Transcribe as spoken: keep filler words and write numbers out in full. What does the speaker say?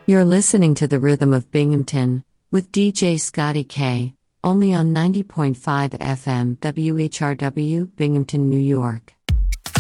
You're listening to The Rhythm of Binghamton, with D J Scotty K, only on ninety point five F M W H R W, Binghamton, New York.